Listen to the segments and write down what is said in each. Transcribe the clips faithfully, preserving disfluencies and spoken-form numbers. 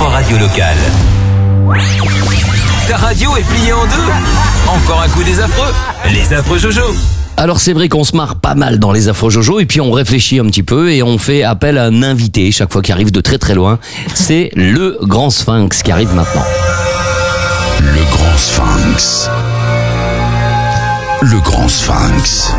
votre radio locale. Ta radio est pliée en deux. Encore un coup des affreux. Les affreux Jojo. Alors c'est vrai qu'on se marre pas mal dans les affreux Jojo et puis on réfléchit un petit peu et on fait appel à un invité chaque fois qu'il arrive de très très loin. C'est le Grand Sphinx qui arrive maintenant. Le Grand Sphinx. Le Grand Sphinx.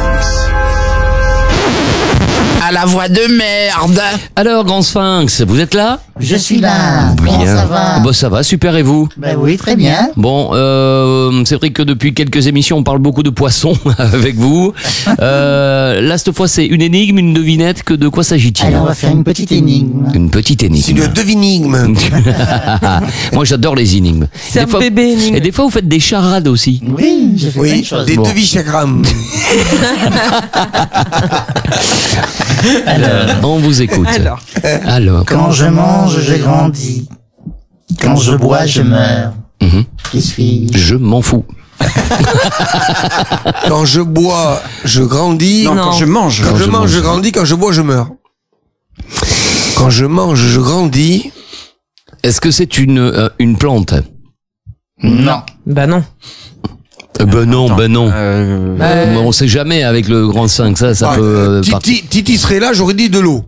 À la voix de merde. Alors Grand Sphinx, vous êtes là ? Je suis là. Bien. Comment ça va? Bon, ça va, super, et vous ? Ben oui, très bien. Bon, euh, c'est vrai que depuis quelques émissions, on parle beaucoup de poissons avec vous. Euh, là, cette fois, c'est une énigme, une devinette, que de quoi s'agit-il ? Alors, on va faire une petite énigme. Une petite énigme. C'est une devinigme. Moi, j'adore les énigmes. C'est Des un fois- bébé énigme. Et des fois, vous faites des charades aussi. Oui, j'ai fait plein Oui, de choses. des Bon. devichagrammes. On vous écoute. Alors. Alors. Quand je mange, je grandis. Quand je bois, je meurs. Mhm. Qui suis-je? Je m'en fous. Quand je bois, je grandis. Non, quand je mange. Quand je mange, je grandis. Quand je bois, je meurs. Quand je mange, je grandis. Est-ce que c'est une, euh, une plante ? Non. Bah non. Euh, ben non, Attends, ben non. Euh, Mais on sait jamais avec le Grand Sphinx, ça, ça Ah, peut euh, Titi, partir. Titi serait là, j'aurais dit de l'eau.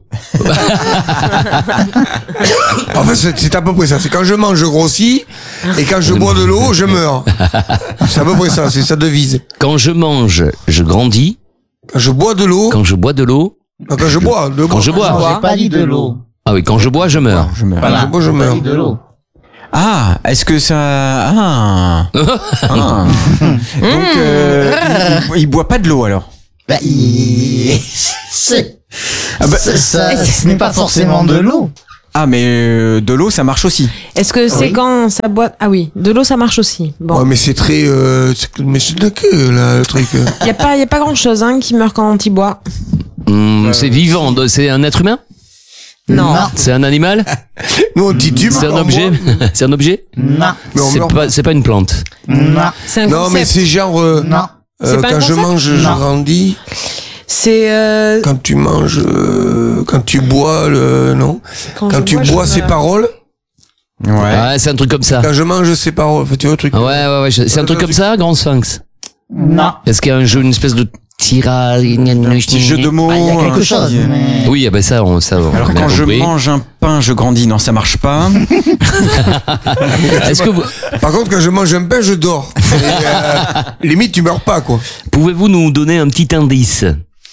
En fait, c'est c'est à peu près ça. C'est quand je mange, je grossis. Et quand je bois de l'eau, je meurs. C'est à peu près ça. C'est sa devise. Quand je mange, je grandis. Quand je bois de l'eau. Quand je bois de l'eau. Non, quand je bois. De Quand je bois. Non, j'ai pas dit de l'eau. Ah oui, quand je bois, je meurs. je meurs. Voilà, je bois, je j'ai pas meurs. dit de l'eau. Ah, est-ce que ça... Ah. Ah. Donc, euh, il, il boit pas de l'eau alors. Bah, il... c'est... Ah bah- c'est ça, ce n'est pas forcément de l'eau. Ah, mais euh, de l'eau, ça marche aussi. Est-ce que c'est Oui. quand ça boit... Ah oui, de l'eau ça marche aussi. Bon. Ouais, mais c'est très, euh, c'est- mais c'est de la queue, là, le truc. Il y a pas, y a pas grand chose hein, qui meurt quand il boit. Hum, c'est vivant, c'est un être humain ? Non. C'est un animal ? Nous, on titube. C'est un quand on objet boit. C'est un objet ? Non. Mais on C'est meurt pas, c'est pas une plante. Non. C'est un Non, mais concept. c'est genre, euh, Non. euh, C'est pas un quand je concept mange, je Non. grandis. C'est euh, Quand tu manges, euh, quand tu bois, le, non. Quand, je tu je bois ses meurs. paroles. Ouais. Ouais, c'est un truc comme ça. Quand je mange ses paroles. Enfin, tu vois, le truc. Ouais, ouais, ouais. je- C'est un truc comme ça, Grand Sphinx ? Non. Est-ce qu'il y a un jeu, une espèce de tirage, Un petit jeu de mots. Bah, il y a quelque un chose, petit- mais... Oui, ah ben ça, on, ça, on Alors a bien quand je compris. mange un pain, je grandis. Non, ça marche pas. Est-ce que vous, Par contre, quand je mange un pain, je dors. Et, euh, limite, tu meurs pas, quoi. pouvez-vous nous donner un petit indice ?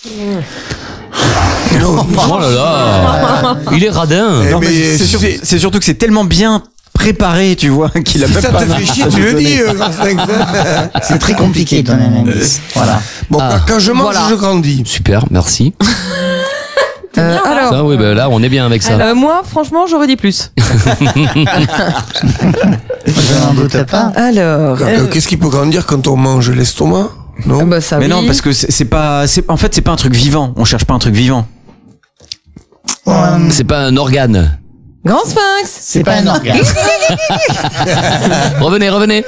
Non. Oh là là, il est radin. Eh, Non, mais mais c'est sur- c'est- c'est surtout que c'est tellement bien préparé, tu vois, qu'il a Si même ça pas... te fait chier, tu le dis, euh, Grand Sphinx. C'est très compliqué de donner un indice. Voilà. Bon, Ah. quand, quand je mange, Voilà. je grandis. Super, merci. Euh, alors, Ah oui, ben là, on est bien avec ça. euh, moi, franchement, j'aurais dit plus. Je n'en doute pas. Alors, Euh, Qu'est-ce qui peut grandir quand on mange l'estomac? Non? bah ça Mais oui. non, parce que c'est c'est pas... c'est- En fait, c'est pas un truc vivant. On cherche pas un truc vivant. Euh, C'est pas un organe. Grand Sphinx. c'est pas un organe. Revenez, revenez.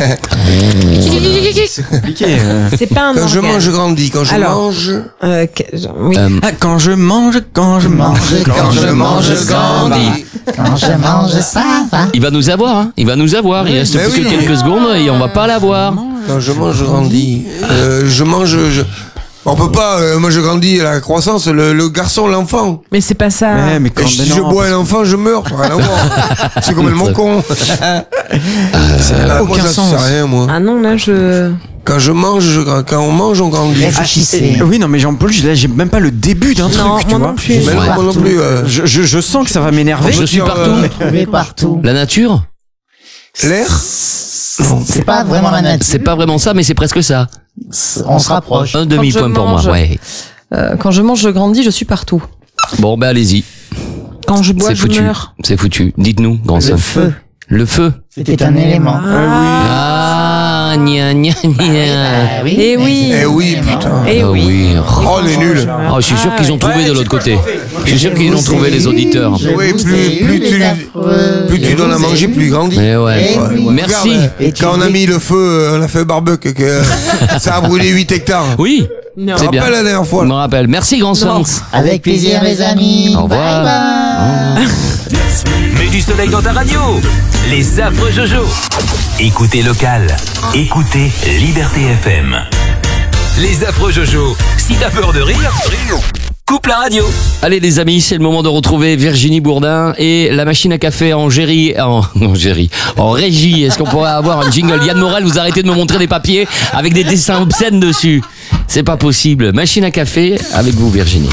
C'est compliqué. euh. C'est pas un Quand je organe. mange, je grandis. Quand je Alors. mange, Euh, que- oui. Euh, Ah, quand je mange, quand je mange, quand je mange, je grandis. Quand je mange, ça va. il va nous avoir, hein. Il va nous avoir. Il reste ben plus que oui. quelques secondes et on va pas l'avoir. Quand je mange, je grandis. Euh, je mange, je... On peut pas, euh, moi je grandis la croissance, le, le garçon, l'enfant. Mais c'est pas ça. Ouais, mais quand Et si mais je non, bois un enfant, je meurs. Ça n'a rien à voir. C'est complètement con. ça Ah, n'a moi, aucun ça sens. sert à rien, moi. Ah non, là, je... Quand je mange, je gra- quand on mange, on grandit. Réfléchissez. Oui, non, mais Jean-Paul, là, j'ai même pas le début d'un Non, truc, tu moi vois. non plus. Mais non, Ouais. moi non plus. euh, Je, je, je sens que ça va m'énerver. Je suis dire, partout. euh, Trouver partout. La nature ? L'air? C'est pas vraiment la nature. C'est pas vraiment ça, mais c'est presque ça. On se rapproche. Un demi-point je pour moi, mange. ouais. Euh, quand je mange, je grandis, je suis partout. Bon, ben allez-y. Quand je bois, C'est je foutu. meurs. C'est foutu. Dites-nous, Grand Le Sphinx. feu. Le feu. C'était un élément. Ah, gna gna gna. Ah oui. Eh oui. Eh oui, putain. Eh Ah oui. oui. Oh, les nuls. Oh, je suis sûr qu'ils ont trouvé de l'autre côté. Je suis sûr qu'ils ont trouvé les auditeurs. Je Oui, vous plus- ai eu, plus les tu- affreux. Plus tu Je donnes à vous ai manger, eu. plus il grandit. Mais ouais. Eh oui. Merci. Regarde, Et tu quand on a dis- mis le feu, euh, on a fait un barbecue, que, euh, ça a brûlé huit hectares. Oui. Non. C'est bien. Rappelle la dernière fois. Je me rappelle. Merci, Grand Sphinx. Avec plaisir, les amis. Au revoir. Bye bye. Mais du soleil dans ta radio. Les affreux Jojo. Écoutez local. Écoutez Liberté F M. Les affreux Jojo. Si t'as peur de rire, coupe la radio. Allez les amis, c'est le moment de retrouver Virginie Bourdin et la machine à café en gérie, en, en gérie, en régie. Est-ce qu'on pourrait avoir un jingle? Yann Morel, vous arrêtez de me montrer des papiers avec des dessins obscènes dessus. C'est pas possible. Machine à café avec vous Virginie.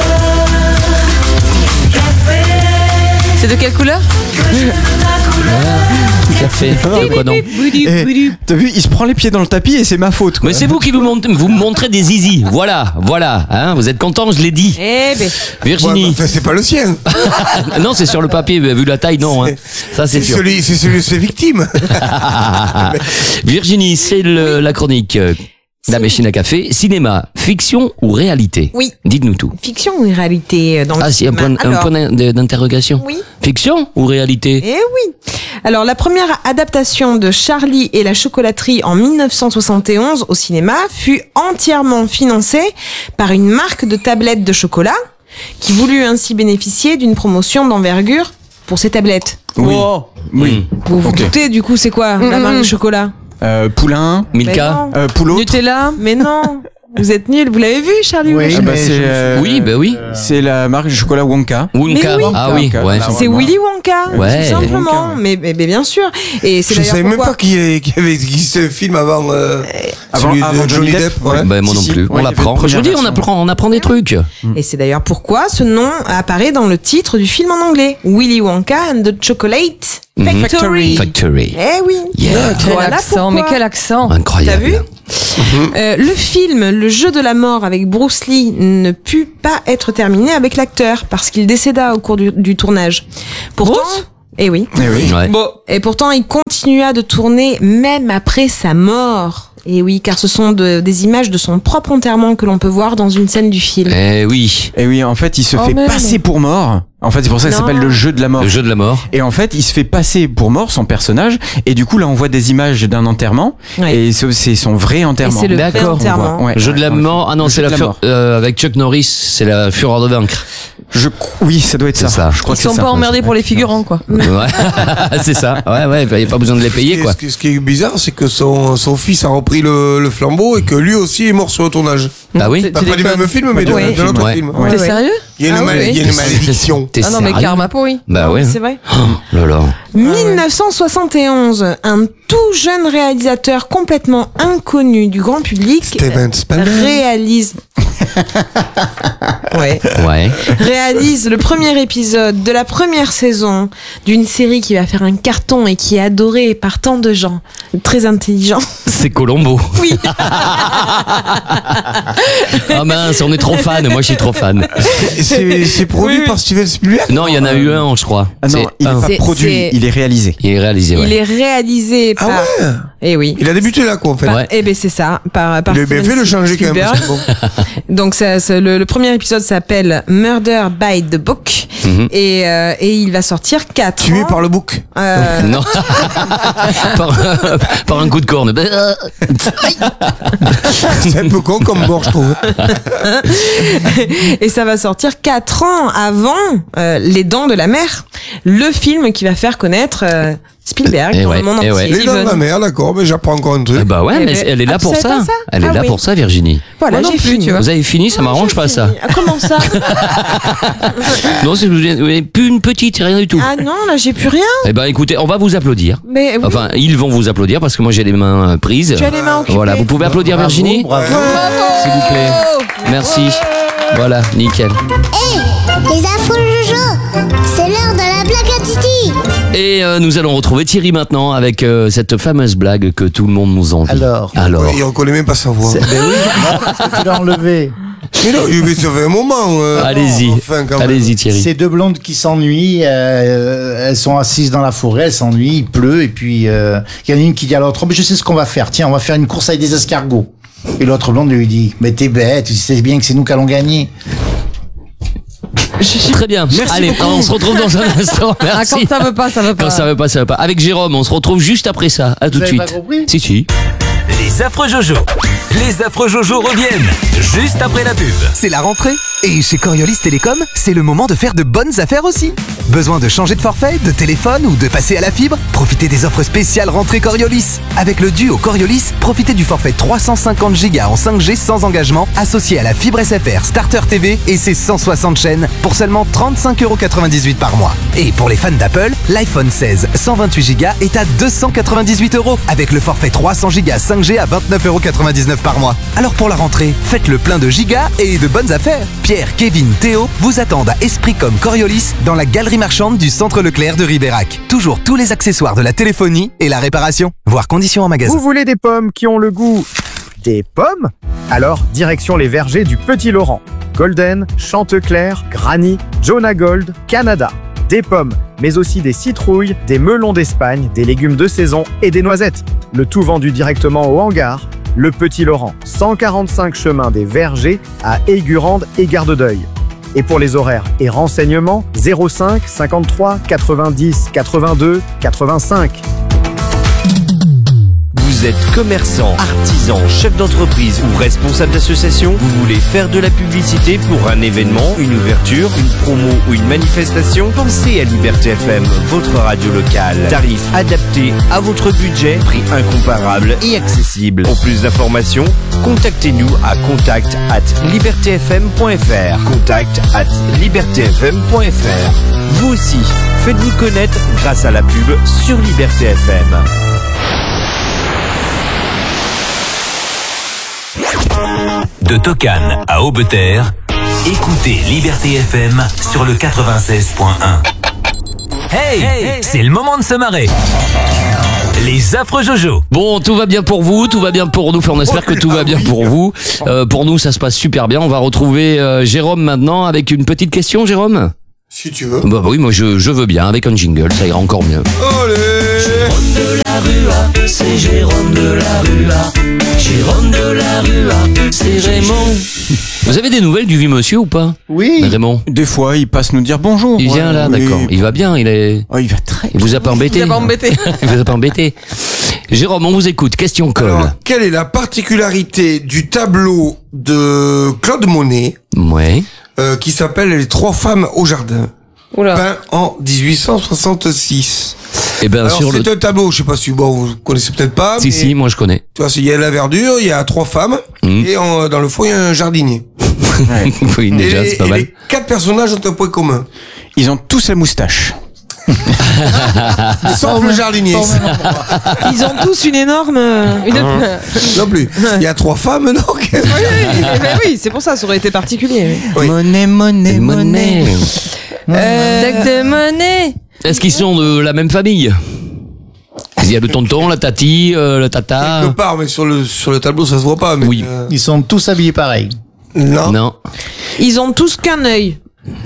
C'est de quelle couleur? Café, c'est quoi non? Eh, t'as vu, il se prend les pieds dans le tapis et c'est ma faute. Quoi. Mais c'est vous qui vous, montrez, vous me montrez des zizi. Voilà, voilà. Hein, vous êtes content, je l'ai dit. Eh ben. Virginie. Ouais, bah, c'est pas le sien. Non, c'est sur le papier, vu la taille, non. Hein. Ça, c'est C'est sûr. celui, c'est celui, c'est victime. Virginie, c'est le- la chronique. euh, La machine à café. Cinéma, fiction ou réalité? Oui. Dites-nous tout. Fiction ou réalité dans le Ah, c'est un cinéma? point, un Alors, point d'in- d'interrogation. Oui. Fiction ou réalité? Eh oui. Alors, la première adaptation de Charlie et la chocolaterie en mille neuf cent soixante et onze au cinéma fut entièrement financée par une marque de tablettes de chocolat qui voulut ainsi bénéficier d'une promotion d'envergure pour ses tablettes. Oui. Oh. Oui. Vous vous Ok. doutez du coup c'est quoi la marque de chocolat? Euh, Poulain, Milka? Mais euh, Poulot. Nutella. Mais non. Vous êtes nuls, vous l'avez vu Charlie? Oui, ou Ah bah mais c'est je me euh, Oui, bah oui. c'est la marque de chocolat Wonka. Wonka. oui. Ah oui, Wonka, ouais. voilà. C'est Vraiment. Willy Wonka, Ouais. tout simplement. Wonka, ouais. mais, mais, mais bien sûr. Et c'est Je d'ailleurs savais même pourquoi- pas qu'il y, qu'il y avait existé un film avant, euh, Avant- celui de avant Johnny Depp. ouais. ouais. Bah, moi Si, non si. plus. Ouais, On il y avait l'apprend. une première Je vous dis, on version. apprend, on apprend des trucs. Et c'est d'ailleurs pourquoi ce nom apparaît dans le titre du film en anglais, Willy Wonka and the Chocolate Mhm. Factory. Factory. Eh oui. Yeah. Quel Voilà accent, mais pourquoi. quel accent. Incroyable. T'as vu Euh, le film Le jeu de la mort avec Bruce Lee ne put pas être terminé avec l'acteur parce qu'il décéda au cours du, du tournage. Pourtant, eh oui. Eh oui. Ouais. Bon, et pourtant il continua de tourner même après sa mort. Et oui, car ce sont de- des images de son propre enterrement que l'on peut voir dans une scène du film. Eh oui. Et oui, en fait, il se Oh, fait mais passer pour mort. En fait, c'est pour ça que ça Non. s'appelle le jeu de la mort. Le jeu de la mort. Et en fait, il se fait passer pour mort, son personnage, et du coup, là, on voit des images d'un enterrement, Ouais. et c'est c'est son vrai enterrement. Et c'est le vrai D'accord. enterrement. On voit- ouais, Jeu de la ouais, mort. Ah non, le c'est jeu la, de la fur- mort. euh, avec Chuck Norris, c'est la fureur de vaincre. Je cro- oui, ça doit être C'est ça. ça. Je crois Ils que c'est sont ça. pas emmerdés pour les figurants, quoi. Ouais. C'est ça. Ouais, ouais, il n'y a pas besoin de les payer, Et quoi. Ce, qui, ce qui est bizarre, c'est que son, son fils a repris le, le flambeau et que lui aussi est mort sur le tournage. Ah oui? C'est- Pas, c'est pas des du connes. même film, mais de- Ouais. d'un autre Ouais. film. Ouais. T'es ouais. sérieux? Il y a une, Ah mal- oui. il y a une malédiction. T'es Ah non, mais sérieux? karma pourri. Bah ouais. C'est vrai. Oh là là. mille neuf cent soixante et onze, un tout jeune réalisateur complètement inconnu du grand public Steven Spielberg. réalise ouais, Ouais. réalise le premier épisode de la première saison d'une série qui va faire un carton et qui est adorée par tant de gens très intelligents. C'est Colombo. Oui. Ah mince, on est trop fan. Moi, je suis trop fan. Et C'est c'est produit Oui, oui. par Steven Spielberg. Non, il y en a eu un, je crois. Ah non, C'est il un. est pas C'est- produit, c'est- il est réalisé. Il est réalisé, ouais. Il est réalisé Ah par ouais. Eh oui. Il a débuté là, quoi, en fait. Par- Ouais. Eh ben c'est ça, par, par Il a bien Steven fait de changer quand même. Spielberg. parce que bon. Donc ça, ça- le, le premier épisode s'appelle Murder by the Book Mhm. et, euh, et il va sortir quatre Tué ans. par le bouc. Euh, Non. par, par un coup de corne. C'est un peu con comme mort, je trouve. et ça va sortir quatre ans avant euh, Les Dents de la Mer, le film qui va faire connaître euh, Spielberg Eh dans ouais, le monde eh ouais. entier. Les dents de la mer, d'accord, mais j'apprends encore un truc. Ah bah ouais, Eh mais ben, elle est là ah, tu pour savais ça. pas ça Elle est Ah là oui. pour ça, Virginie. Voilà, Moi non j'ai plus, fini. tu vois. Vous avez fini, ça m'arrange J'ai pas ça. fini. Ah, comment ça Non, c'est vous avez plus une petite, rien du tout. Ah non, là j'ai plus rien. Eh ben écoutez, on va vous applaudir. Mais oui, Enfin, ils vont vous applaudir parce que moi j'ai les mains euh, prises. tu as les mains occupées. Voilà, vous pouvez applaudir Bravo, Virginie, bravo. s'il vous plaît. Merci. Voilà, nickel. Les affreux Jojo, c'est l'heure de la blague à Titi. Et euh, nous allons retrouver Thierry maintenant avec euh, cette fameuse blague que tout le monde nous envie. Alors. Alors. Et on connaît même pas sa voix. C'est- Ben oui, non, parce que tu l'as enlevé. Mais non, mais ça fait un moment. euh, Allez-y, enfin, quand même. allez-y Thierry. Ces deux blondes qui s'ennuient, euh, elles sont assises dans la forêt, elles s'ennuient, il pleut, et puis euh, il y en a une qui dit à l'autre, oh, mais je sais ce qu'on va faire, tiens, on va faire une course avec des escargots. Et l'autre blonde lui dit, mais t'es bête, tu sais bien que c'est nous qui allons gagner. Très bien. Allez, on se retrouve dans un instant. Ah, Merci. quand ça veut pas, ça veut pas. Quand ça veut pas, ça veut pas. Avec Jérôme, on se retrouve juste après ça. À tout de avez suite. pas compris Si, si. Les affreux Jojo. Les affreux Jojo reviennent juste après la pub. C'est la rentrée. Et chez Coriolis Télécom, c'est le moment de faire de bonnes affaires aussi. Besoin de changer de forfait, de téléphone ou de passer à la fibre? Profitez des offres spéciales rentrée Coriolis. Avec le duo Coriolis, profitez du forfait trois cent cinquante gigas en cinq G sans engagement associé à la fibre S F R Starter T V et ses cent soixante chaînes pour seulement trente-cinq euros quatre-vingt-dix-huit par mois. Et pour les fans d'Apple, l'iPhone seize cent vingt-huit gigas est à deux cent quatre-vingt-dix-huit euros avec le forfait trois cents gigas cinq G à vingt-neuf euros quatre-vingt-dix-neuf par mois. Alors pour la rentrée, faites le plein de gigas et de bonnes affaires. Pierre, Kevin, Théo vous attendent à Esprit comme Coriolis dans la galerie marchande du centre Leclerc de Ribérac. Toujours tous les accessoires de la téléphonie et la réparation. Voir conditions en magasin. Vous voulez des pommes qui ont le goût des pommes? Alors, direction les vergers du Petit Laurent. Golden, Chantecler, Granny, Jonah Gold, Canada. Des pommes, mais aussi des citrouilles, des melons d'Espagne, des légumes de saison et des noisettes. Le tout vendu directement au hangar. Le Petit Laurent, cent quarante-cinq chemin des Vergers à Aigurande et Garde d'Oeil. Et pour les horaires et renseignements, zéro cinq cinquante-trois quatre-vingt-dix quatre-vingt-deux quatre-vingt-cinq. Vous êtes commerçant, artisan, chef d'entreprise ou responsable d'association? Vous voulez faire de la publicité pour un événement, une ouverture, une promo ou une manifestation? Pensez à Liberté F M, votre radio locale. Tarif adapté à votre budget, prix incomparable et accessible. Pour plus d'informations, contactez-nous à contact at liberté f m point f r. Contact at liberté f m point f r. Vous aussi, faites-vous connaître grâce à la pub sur Liberté F M. De Tocane à Aubeterre, écoutez Liberté F M sur le quatre-vingt-seize point un. Hey, hey, c'est le moment de se marrer. Les affreux Jojo. Bon, tout va bien pour vous, tout va bien pour nous. Enfin, on espère que tout va bien pour vous. Euh, pour nous, ça se passe super bien. On va retrouver euh, Jérôme maintenant avec une petite question, Jérôme. Si tu veux. Bah oui, moi je, je veux bien, avec un jingle, ça ira encore mieux. Allez. Jérôme de la Rua, c'est Jérôme de la Rua. Jérôme de la Rua, c'est Raymond. Vous avez des nouvelles du vieux monsieur ou pas? Oui. Raymond? Des fois, il passe nous dire bonjour. Il vient Ouais, là, oui. d'accord. Il va bien, il est... Oh, il va très Il vous a pas embêté? Il vous a pas embêté. Il vous a pas embêté. Jérôme, on vous écoute. Question colle. Alors, quelle est la particularité du tableau de Claude Monet Ouais. euh, qui s'appelle Les trois femmes au jardin, Oula. peint en dix-huit cent soixante-six? Et ben Alors sur c'est le... un tableau, je sais pas si bon, vous connaissez peut-être pas. Si, mais, si, moi je connais. tu vois, il y a la verdure, il y a trois femmes, Mmh. et en, dans le fond il y a un jardinier. Oui, déjà, et les, c'est pas et mal. les quatre personnages ont un point commun. Ils ont tous la moustache. Sauf le jardinier. Ils ont tous une énorme... Une... Non plus. Il y a trois femmes, donc. Oui, oui, ben oui, c'est pour ça, ça aurait été particulier. Oui. Monnaie, monnaie, monnaie. Euh... Deck de monnaie. Est-ce qu'ils sont de la même famille? Il y a le tonton, la tati, euh, le tata. Quelque part, mais sur le, sur le tableau, ça se voit pas. Mais Oui. euh, Ils sont tous habillés pareil. non. Non. Ils ont tous qu'un œil.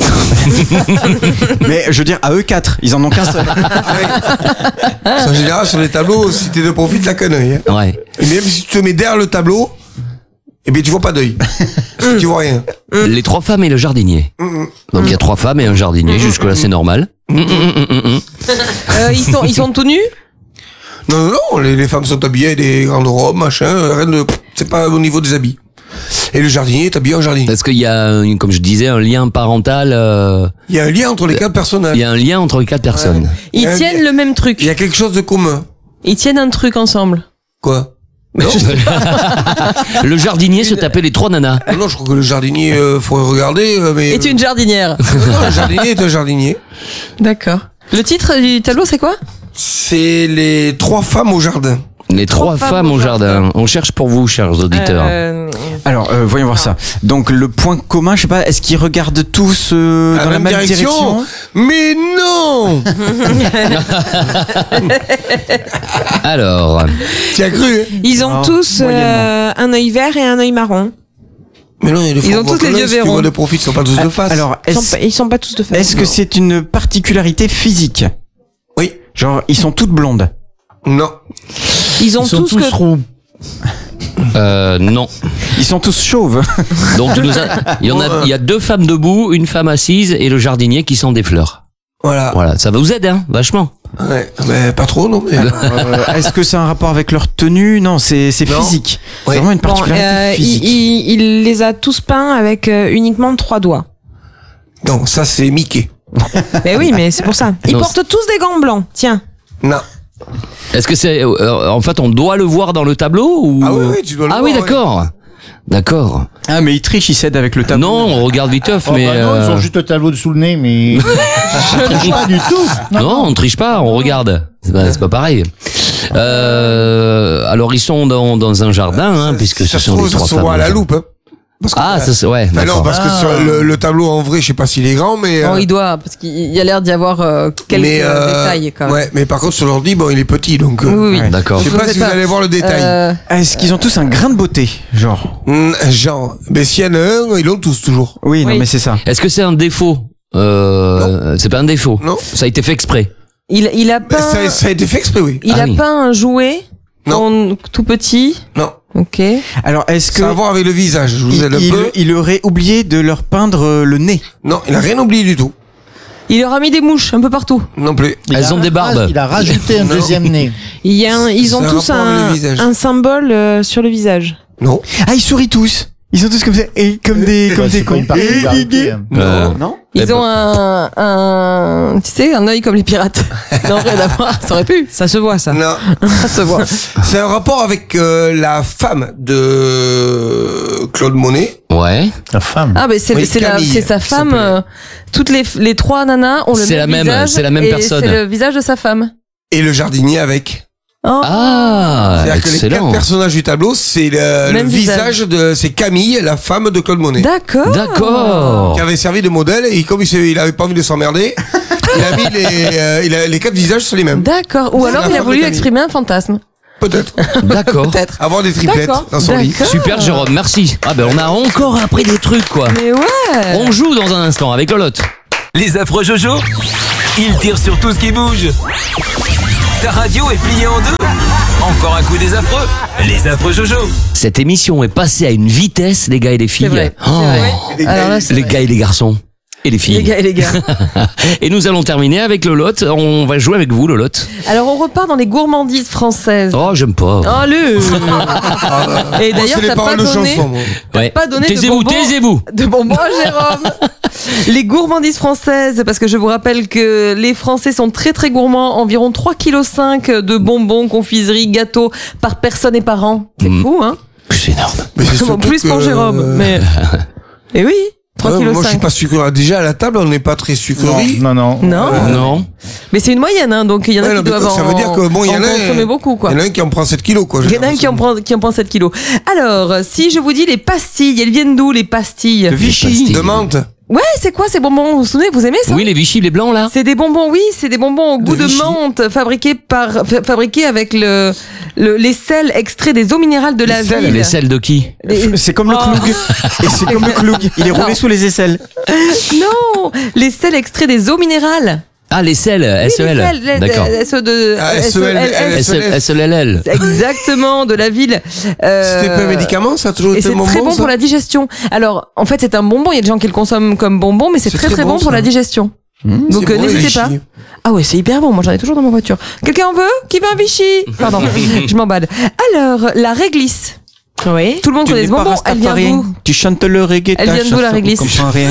Mais je veux dire, à eux quatre, ils en ont qu'un seul. En général, sur les tableaux, si t'es de profit, t'as qu'un œil. Hein. Ouais. Et même si tu te mets derrière le tableau, eh bien, tu vois pas d'œil. Tu vois rien. Les trois femmes et le jardinier. Donc il y a trois femmes et un jardinier, jusque-là c'est normal. Euh, ils sont, ils sont tout nus. Non, non, non, les, les femmes sont habillées avec des grandes robes, machin, rien de, c'est pas au niveau des habits. Et le jardinier est habillé en jardinier. Parce qu'il y a, comme je disais, un lien parental. euh, Il y a un lien entre les quatre personnages. Il y a un lien entre les quatre personnes. Ils Euh, tiennent le même truc. Il y a quelque chose de commun. Ils tiennent un truc ensemble. Quoi? Mais Non. je sais pas. Le jardinier se tapait les trois nanas. Non, non, je crois que le jardinier, euh, faudrait regarder, euh, mais. Et tu es une jardinière. Non, non, le jardinier est un jardinier. D'accord. Le titre du tableau, c'est quoi? C'est les trois femmes au jardin. Les trois, Trois femmes au jardin. On cherche pour vous, chers auditeurs. Euh, Alors, euh, voyons voir ça. Donc, le point commun, je sais pas, est-ce qu'ils regardent tous euh, La dans la même même direction. direction, Mais non. Alors, Tu as cru, hein? Ils ont Oh, tous euh, un œil vert et un œil marron. Mais non, il y a des Ils fois, ont on voit tous les que là, yeux si tu verrons. vois de profit, ils sont pas tous de face. Alors, Ils sont, est-ce pas, ils sont pas tous de face. est-ce que c'est une particularité physique? Oui. Genre, ils sont toutes blondes. Non. Ils ont Ils sont tous, tous que... roux. euh, non. Ils sont tous chauves. Donc il, nous a- il y en a, il y a deux femmes debout, une femme assise et le jardinier qui sent des fleurs. Voilà. Voilà, ça vous aide, hein, vachement. Ouais, mais pas trop, non. Mais... Alors, euh, est-ce que c'est un rapport avec leur tenue? Non, c'est c'est Non. physique. Ouais. C'est vraiment une Bon, particularité euh, il, physique. il- il les a tous peints avec euh, uniquement trois doigts. Non, ça c'est Mickey. Ben oui, mais c'est pour ça. Ils Non, portent tous des gants blancs. Tiens. Non. Est-ce que c'est euh, en fait on doit le voir dans le tableau ou Ah oui, oui, tu dois le Ah voir, oui, ouais. d'accord. D'accord. Ah, mais ils trichent, ils cèdent avec le tableau. Non, on regarde viteuf, Oh, mais bah non, ils euh, ont juste le tableau sous le nez, mais ils trichent pas du tout. non, on triche pas, on regarde. C'est pas, c'est pas pareil. Euh, alors ils sont dans, dans un jardin, hein, puisque Ça ce se sont trouve, les ça trois se voit à la femmes. loupe. Hein. Parce que- Ah, ça c'est ouais. Bah non, d'accord. parce que Ah. sur le, le tableau en vrai, je sais pas s'il est grand, mais. Bon, euh, il doit, parce qu'il y a l'air d'y avoir euh, quelques mais, euh, détails quand même. Ouais, mais par contre sur l'ordi, bon, il est petit, donc. euh, Oui, oui, oui. Ouais. D'accord. Je sais Vous pas faites si vous pas. allez voir le détail. Euh, Est-ce qu'ils ont tous un grain de beauté, genre? Hmm, genre, mais s'il y en a un, ils l'ont tous toujours. Oui, non, Oui. mais c'est ça. Est-ce que c'est un défaut euh, C'est pas un défaut. Non. Ça a été fait exprès. il, il a Mais peint, ça, ça a été fait exprès, oui. il Ah a oui. peint un jouet Non. en- tout petit. Non. Ok. Alors, est-ce que Ça a à voir avec le visage. Je vous il, aide un il- peu. il aurait oublié de leur peindre euh, le nez? Non, il a rien oublié du tout. Il leur a mis des mouches un peu partout. Non plus. Il Elles a- ont des barbes. Il a rajouté un Non. deuxième nez. Il y a un- ils ont C'est un tous rapport avec un, le visage. un symbole euh, sur le visage. Non. Ah, ils sourient tous. Ils sont tous comme ça, et comme des, comme Bah, des c'est pas cons. une particularité. Euh, Non? Eh Ils ben- ont un, un, tu sais, un œil comme les pirates. Non, rien à voir. Ça aurait pu. Ça se voit, ça. Non. Ça se voit. C'est un rapport avec euh, la femme de Claude Monet. Ouais. La femme. Ah, mais c'est, Oui, c'est la, Camille, c'est sa femme. s'appelle. euh, toutes les, les trois nanas ont le C'est même la même- visage. c'est la même et personne. C'est le visage de sa femme. Et le jardinier avec. Oh. Ah, C'est-à-dire que les quatre excellent. personnages du tableau, c'est le, le Même visage de, c'est Camille, la femme de Claude Monet. D'accord. D'accord. Qui avait servi de modèle et comme il, s'est- il avait pas envie de s'emmerder, il a mis les, euh, il a, les quatre visages sont les mêmes. D'accord. Ou C'est alors la il a femme de voulu Camille. exprimer un fantasme. Peut-être. D'accord. Peut-être. Avoir des triplettes D'accord. dans son lit. D'accord. Super Jérôme, merci. Ah ben on a encore appris des trucs quoi. Mais ouais. On joue dans un instant avec Lolotte. Les affreux Jojo, ils tirent sur tout ce qui bouge. Ta radio est pliée en deux. Encore un coup des affreux. Les affreux Jojo. Cette émission est passée à une vitesse les gars et les filles. C'est vrai. Oh, C'est vrai. Alors là, c'est les vrai. gars et les garçons. Et les filles. Les gars et les gars. Et nous allons terminer avec Lolotte. On va jouer avec vous Lolotte. Alors on repart dans les gourmandises françaises. Oh j'aime pas. Oh le. Et Moi, d'ailleurs c'est les t'as pas paroles de donné. chansons, moi. Ouais. pas donné de Taisez-vous, bonbons. taisez-vous. De bonbons à Jérôme. Les gourmandises françaises, parce que je vous rappelle que les Français sont très très gourmands, environ trois virgule cinq kilos de bonbons, confiseries, gâteaux par personne et par an. C'est Mm. fou, hein? C'est énorme. Mais c'est Comment surtout plus pour que, Jérôme, euh, mais. Et oui, trois ouais, virgule moi, je suis cinq. pas sucré. Déjà, à la table, on n'est pas très sucrerie. Non, non. Non. Euh, Non. Mais c'est une moyenne, hein, donc il y en a Ouais, qui non, mais doivent ça en, veut dire que bon, il y en en a. consommer beaucoup, quoi. Il y en a un qui en prend sept kilos, quoi. Il y en a un qui en prend, qui en prend sept kilos. Alors, si je vous dis les pastilles, elles viennent d'où les pastilles? De Vichy, pastilles. de menthe. Ouais, c'est quoi ces bonbons? Vous vous souvenez, vous aimez ça? Oui les Vichy les blancs là. C'est des bonbons, oui, c'est des bonbons au goût de, Vichy. menthe, fabriqués par, fa- fabriqués avec le, le, les sels extraits des eaux minérales de la sels, ville. les sels de qui? Les- C'est comme le Oh. cloug. Et c'est comme le cloug. Il est roulé Non. sous les aisselles. Non, les sels extraits des eaux minérales. Ah les sels Oui, S E les L. sels, les- D'accord. les- ceux de, Ah, S E L, S E L, S L L. exactement, de la ville. Euh, C'était pas un médicament, ça a toujours Et été c'est un bonbon, très bon ça pour la digestion. Alors, en fait, c'est un bonbon. Il y a des gens qui le consomment comme bonbon, mais c'est C'est très très très bon, bon, pour ça. la digestion. C'est Donc, euh, bon, les n'hésitez pas. Vichy. Ah ouais, c'est hyper bon. Moi, j'en ai toujours dans ma voiture. Quelqu'un en veut? Qui veut un Vichy? Pardon, je m'emballe. Alors, la réglisse. Oui. Tout le monde Tu connaît n'es ce pas bonbon. Elle vient rastafarien. d'où? Tu chantes le reggae. Elle ta vient d'où, la chanson, réglisse on comprend rien.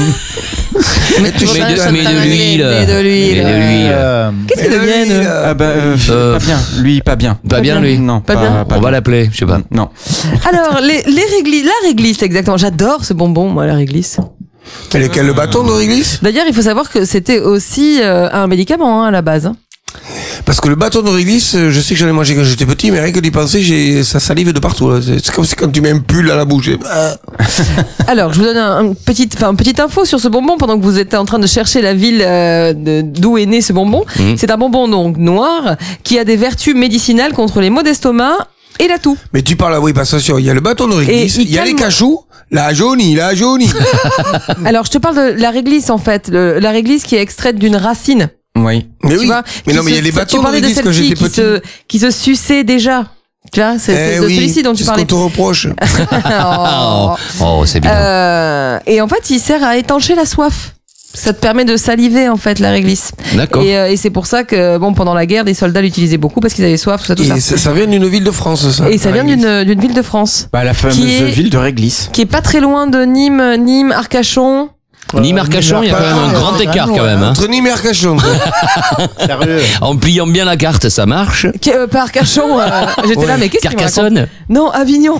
Mais tu Mais chantes de, ça. mais de l'huile. Mais de l'huile. Mais de l'huile. Euh, Qu'est-ce qu'ils Mais deviennent? lui, eux euh, Ah bah, euh, Euh, pas bien. Lui, pas bien. Pas bien lui. Non, Pas pas, bien. pas On va bien. l'appeler, je sais pas. Non. Alors, les, les réglisses, la réglisse, exactement. J'adore ce bonbon, moi, la réglisse. Mais lequel, le bâton de réglisse? D'ailleurs, il faut savoir que c'était aussi euh, un médicament, hein, à la base. Parce que le bâton de réglisse, euh, je sais que j'en ai mangé quand j'étais petit, mais rien que d'y penser, j'ai, ça salive de partout, là. C'est c'est comme si quand tu mets un pull à la bouche. et- Ah. Alors, je vous donne un, un petite, enfin, une petite info sur ce bonbon pendant que vous êtes en train de chercher la ville euh, de- d'où est né ce bonbon. Mhm. C'est un bonbon donc noir qui a des vertus médicinales contre les maux d'estomac et la toux. Mais tu parles, ah oui, pas attention, il y a le bâton de réglisse, Et il il y a les calme- cachous, la jaunie, la jaunie. Alors, je te parle de la réglisse en fait, le- la réglisse qui est extraite d'une racine. Oui. Mais Tu oui. vois, Mais qui non, mais il y a se- les tu bâtons de parlais de réglisse quand celle-ci j'étais qui petit. se, qui se suçait déjà. Tu vois, c'est c'est Eh de oui, celui-ci dont tu c'est ce parlais. qu'on te reproche. Oh. Oh, oh c'est bien. Euh, et en fait, il sert à étancher la soif. Ça te permet de saliver en fait la réglisse. D'accord. Et, euh, et c'est pour ça que bon pendant la guerre, des soldats l'utilisaient beaucoup parce qu'ils avaient soif, tout ça, tout Et ça. ça, ça vient d'une ville de France, ça. Et ça vient d'une d'une ville de France. Bah, la fameuse Qui est- ville de Réglisse. Qui est pas très loin de Nîmes, Nîmes, Arcachon. Nîmes, Arcachon, il y a quand même un grand écart quand même. Hein. Entre Nîmes et Arcachon. Sérieux. En pliant bien la carte, ça marche. Qui, euh, pas Arcachon. euh, J'étais Ouais. là, mais qu'est-ce qu'il me raconte? Carcassonne. Non, Avignon.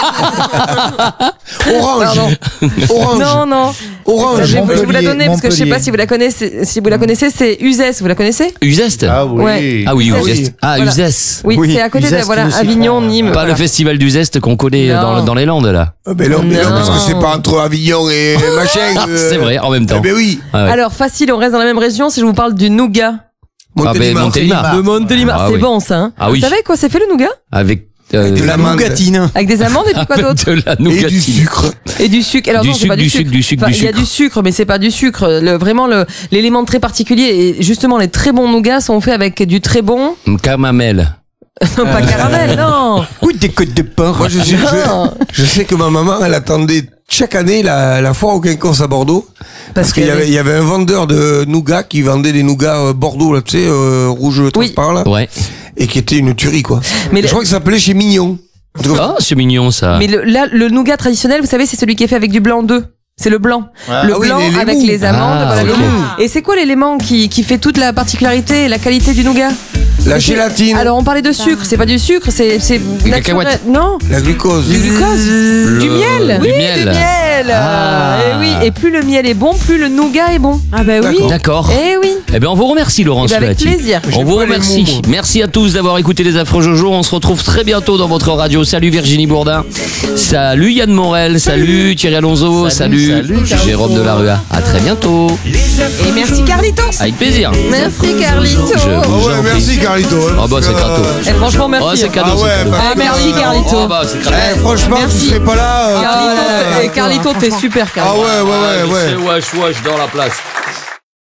Orange. Pardon. Orange. Non, non. Orange. Je vais vous la Montpellier, donner parce que je sais pas Montpellier. si vous la connaissez. Si vous la connaissez, c'est Uzès. Vous la connaissez? Uzès. Ah oui. Ouais. Ah oui, Ah Uzès. oui. Ah, Voilà. Uzès. Oui, c'est à côté de Uzès, voilà le Avignon, citron. Nîmes. Pas voilà. le festival d'Uzès qu'on connaît Non. dans, dans les Landes là. Ah, ben non, mais non, Non. parce que c'est pas entre Avignon et machin. euh, C'est vrai, en même temps. Eh ben oui. Ah ouais. Alors facile, on reste dans la même région. Si je vous parle du nougat. Ah ben, Montélimar. De Montélimar, Ah c'est oui. bon ça. Hein. Ah oui. Vous savez quoi c'est fait le nougat? Avec euh, De la mangue. Nougatine. Avec des amandes et puis quoi d'autre? de la Et du nougatine. sucre. Et du sucre. Alors Du non, c'est sucre, pas du du sucre. sucre, du sucre, Enfin, du il y a sucre. du sucre, mais c'est pas du sucre. Le, vraiment le l'élément très particulier. Et justement, les très bons nougats sont faits avec du très bon. Camamel. Non, pas caramel, non. Ou des côtes de porc. Moi, je sais, Non. je, je sais que ma maman, elle attendait chaque année la, la foire au quinconce à Bordeaux. Parce, qu'il y avait, il y avait un vendeur de nougats qui vendait des nougats euh, Bordeaux, là, tu sais, euh, rouge transparent, là. Ouais. Et qui était une tuerie, quoi. Mais je le- crois que ça s'appelait chez Mignon. Ah, c'est mignon ça. Mais le, là, le nougat traditionnel, vous savez, c'est celui qui est fait avec du blanc d'œuf. C'est le blanc. Ah. Le Ah oui, blanc les- les avec mous. les amandes. Ah, voilà, ok. le mou. Et c'est quoi l'élément qui, qui fait toute la particularité et la qualité du nougat? La C'est- gélatine. Alors on parlait de sucre, c'est pas du sucre, c'est c'est naturel. cacahuètes. Non, La glucose. du glucose, du Le- miel. du Oui, miel. du miel. Ah. Et oui, et plus le miel est bon, plus le nougat est bon. Ah bah oui. D'accord. Eh oui. Eh bien, on vous remercie, Laurence Eh ben, avec Fleury. plaisir. On J'ai vous pas les remercie. mots, moi. Merci à tous d'avoir écouté les Affreux Jojo. On se retrouve très bientôt dans votre radio. Salut Virginie Bourdin. Salut Yann Morel. Salut, Thierry Alonso. Salut, Salut, Carlito. Jérôme Delarue. À très bientôt. Et merci Carlitos. Avec plaisir. Merci Carlito. Je Ah vous ouais, en prie. merci Carlito. hein, Ah bah parce c'est que, cadeau. euh, Eh, franchement, merci. Oh, c'est cadeau. Ah ouais, c'est cadeau. bah, Ah, merci Carlito. Oh, bah, c'est cadeau. eh, franchement, Merci. tu serais pas là. euh, Carlito, ah, eh, Carlito, t'es super ah Carlito. ouais, ouais, ouais, ouais. C'est wesh wesh dans la place.